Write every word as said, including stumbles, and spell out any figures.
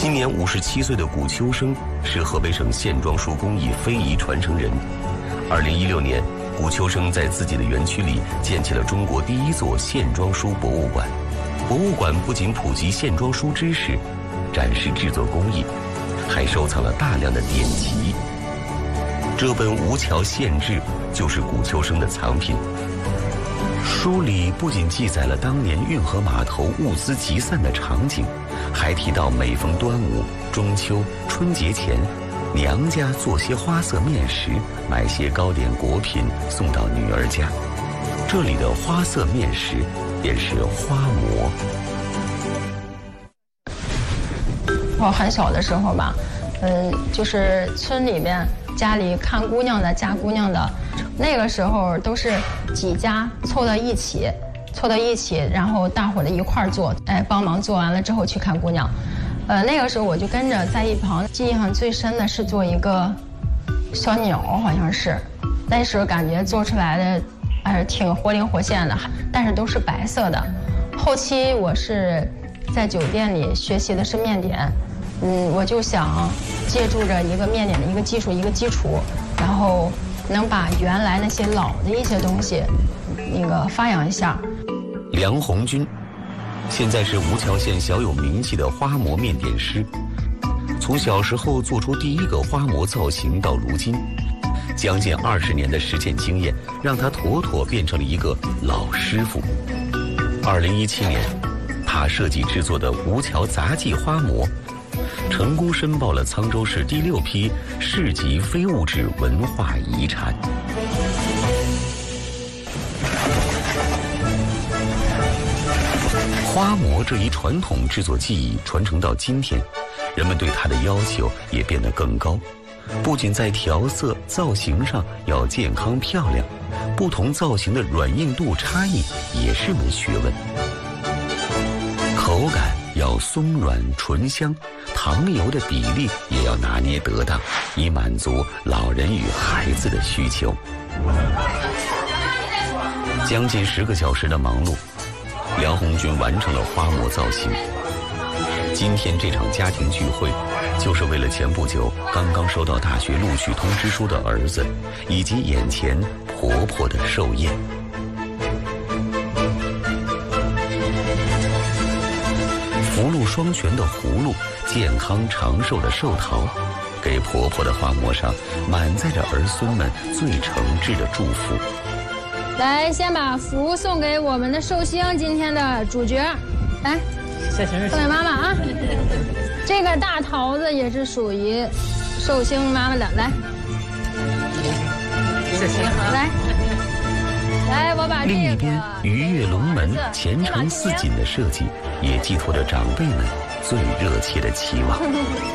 今年五十七岁的谷秋生是河北省线装书工艺非遗传承人。二零一六年，谷秋生在自己的园区里建起了中国第一座线装书博物馆。博物馆不仅普及线装书知识，展示制作工艺，还收藏了大量的典籍。这本《吴桥县志》就是谷秋生的藏品。书里不仅记载了当年运河码头物资集散的场景，还提到每逢端午、中秋、春节前，娘家做些花色面食，买些糕点果品送到女儿家。这里的花色面食便是花馍。 我很小的时候吧，嗯，就是村里面家里看姑娘的、嫁姑娘的，那个时候都是几家凑到一起，凑到一起，然后大伙儿的一块儿做，哎，帮忙做完了之后去看姑娘。呃，那个时候我就跟着在一旁，记忆上最深的是做一个小鸟，好像是，那时候感觉做出来的，哎，挺活灵活现的，但是都是白色的。后期我是在酒店里学习的是面点，嗯，我就想借助着一个面点的一个技术一个基础，然后能把原来那些老的一些东西，那个发扬一下。 梁红军现在是吴桥县小有名气的花馍面点师，从小时候做出第一个花馍造型到如今，将近二十年的实践经验，让他妥妥变成了一个老师傅。二零一七年，他设计制作的吴桥杂技花馍，成功申报了沧州市第六批市级非物质文化遗产。花馍这一传统制作技艺传承到今天，人们对它的要求也变得更高，不仅在调色造型上要健康漂亮，不同造型的软硬度差异也是门学问。口感要松软醇香，糖油的比例也要拿捏得当，以满足老人与孩子的需求。将近十个小时的忙碌，梁红军完成了花馍造型。今天这场家庭聚会，就是为了前不久刚刚收到大学录取通知书的儿子，以及眼前婆婆的寿宴。福禄双全的葫芦，健康长寿的寿桃，给婆婆的花馍上满载着儿孙们最诚挚的祝福。 来，先把福送给我们的寿星，今天的主角，来，送给妈妈啊。这个大桃子也是属于寿星妈妈的，来， 谢谢。 来，来，我把这个。 另一边，鱼跃龙门、前程似锦的设计，也寄托着长辈们最热切的期望。